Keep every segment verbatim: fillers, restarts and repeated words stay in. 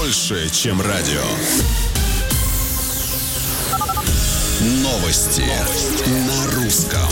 больше, чем радио. Новости на русском.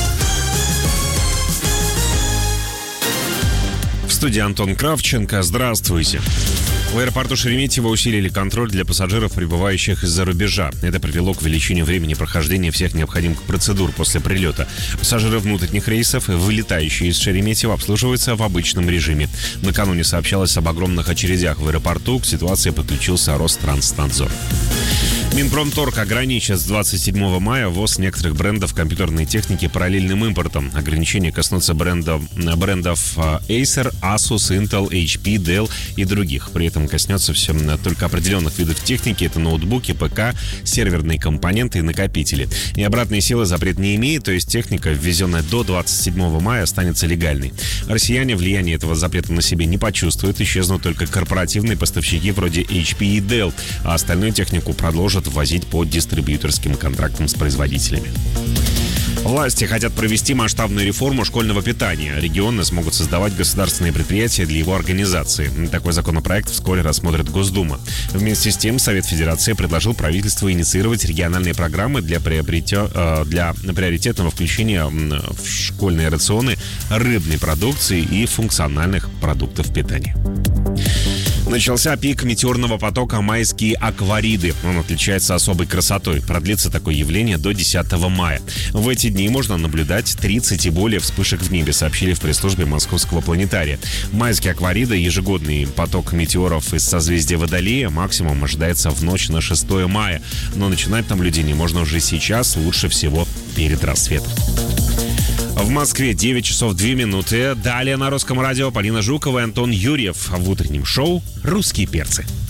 В студии Антон Кравченко. Здравствуйте. В аэропорту Шереметьево усилили контроль для пассажиров, прибывающих из-за рубежа. Это привело к увеличению времени прохождения всех необходимых процедур после прилета. Пассажиры внутренних рейсов, вылетающие из Шереметьево, обслуживаются в обычном режиме. Накануне сообщалось об огромных очередях в аэропорту. К ситуации подключился Ространснадзор. Минпромторг ограничит с двадцать седьмого мая ввоз некоторых брендов компьютерной техники параллельным импортом. Ограничения коснутся брендов, брендов Acer, Asus, Intel, эйч пи, Dell и других. При этом коснется все только определенных видов техники. Это ноутбуки, ПК, серверные компоненты и накопители. И обратной силы запрет не имеет, то есть техника, ввезенная до двадцать седьмого мая, останется легальной. Россияне влияние этого запрета на себе не почувствуют. Исчезнут только корпоративные поставщики вроде эйч пи и Dell, а остальную технику продолжат ввозить по дистрибьюторским контрактам с производителями. Власти хотят провести масштабную реформу школьного питания. Регионы смогут создавать государственные предприятия для его организации. Такой законопроект вскоре рассмотрит Госдума. Вместе с тем Совет Федерации предложил правительству инициировать региональные программы для, приобретё... для приоритетного включения в школьные рационы рыбной продукции и функциональных продуктов питания. Начался пик метеорного потока «Майские аквариды». Он отличается особой красотой. Продлится такое явление до десятого мая. В эти дни можно наблюдать тридцать и более вспышек в небе, сообщили в пресс-службе Московского планетария. «Майские аквариды» — ежегодный поток метеоров из созвездия Водолея. Максимум ожидается в ночь на шестое мая. Но начинать наблюдение можно уже сейчас, лучше всего перед рассветом. В Москве девять часов две минуты. Далее на Русском радио Полина Жукова и Антон Юрьев в утреннем шоу «Русские перцы».